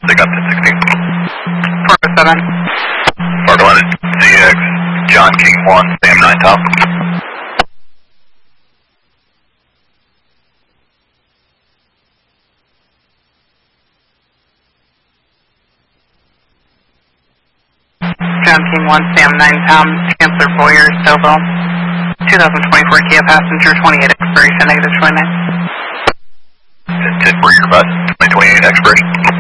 They got the 16. Fargo 7. Fargo 1, ZX, John King 1, Sam 9 top. John King 1, Sam 9 Tom, Chancellor Boyer, Stouffville. 2024 Kia passenger, 28 expiration, negative 29. 10 for your bus, 2028 expiration.